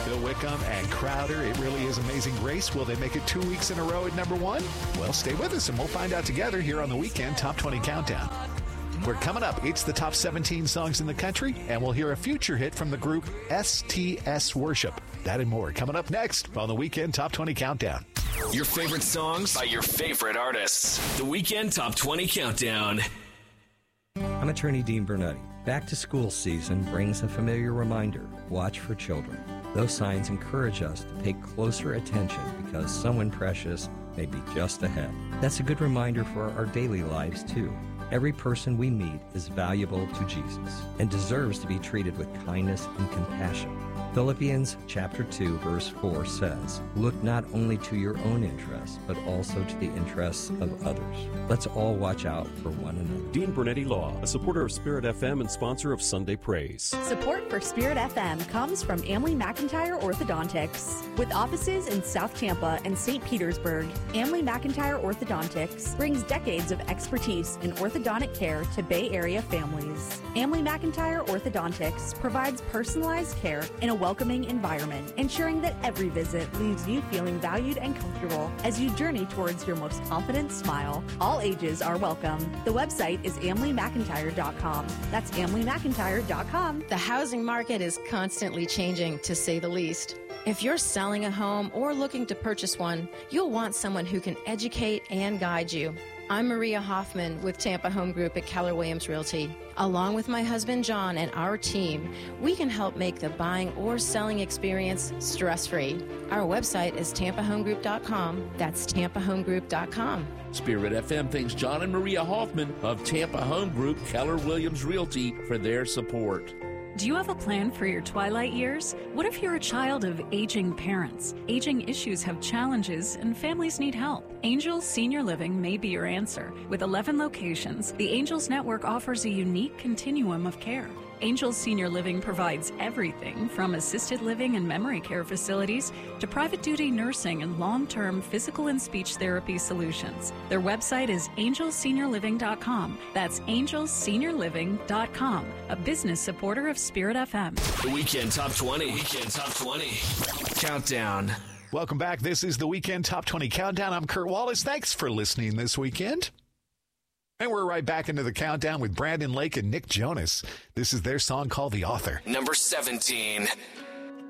Bill Wickham and Crowder. It really is Amazing Grace. Will they make it 2 weeks in a row at number one? Well, stay with us and we'll find out together here on the Weekend Top 20 Countdown. We're coming up. It's the top 17 songs in the country, and we'll hear a future hit from the group STS Worship. That and more coming up next on the Weekend Top 20 Countdown. Your favorite songs by your favorite artists. The Weekend Top 20 Countdown. I'm attorney Dean Bernetti. Back to school season brings a familiar reminder. Watch for children. Those signs encourage us to pay closer attention because someone precious may be just ahead. That's a good reminder for our daily lives, too. Every person we meet is valuable to Jesus and deserves to be treated with kindness and compassion. Philippians chapter 2, verse 4 says, "Look not only to your own interests, but also to the interests of others." Let's all watch out for one another. Dean Bernetti Law, a supporter of Spirit FM and sponsor of Sunday Praise. Support for Spirit FM comes from Amley McIntyre Orthodontics. With offices in South Tampa and St. Petersburg, Amley McIntyre Orthodontics brings decades of expertise in orthodontic care to Bay Area families. Amley McIntyre Orthodontics provides personalized care in a welcoming environment, ensuring that every visit leaves you feeling valued and comfortable as you journey towards your most confident smile. All ages are welcome. The website is AmleyMcIntyre.com. That's AmleyMcIntyre.com. The housing market is constantly changing, to say the least. If you're selling a home or looking to purchase one, you'll want someone who can educate and guide you. I'm Maria Hoffman with Tampa Home Group at Keller Williams Realty. Along with my husband John and our team, we can help make the buying or selling experience stress-free. Our website is TampaHomeGroup.com. That's TampaHomeGroup.com. Spirit FM thanks John and Maria Hoffman of Tampa Home Group, Keller Williams Realty for their support. Do you have a plan for your twilight years? What if you're a child of aging parents? Aging issues have challenges and families need help. Angels Senior Living may be your answer. With 11 locations, the Angels Network offers a unique continuum of care. Angels Senior Living provides everything from assisted living and memory care facilities to private duty nursing and long-term physical and speech therapy solutions. Their website is angelseniorliving.com. That's angelseniorliving.com, a business supporter of Spirit FM. The Weekend Top 20. Weekend Top 20 Countdown. Welcome back. This is the Weekend Top 20 Countdown. I'm Kurt Wallace. Thanks for listening this weekend. And we're right back into the countdown with Brandon Lake and Nick Jonas. This is their song called The Author. Number 17.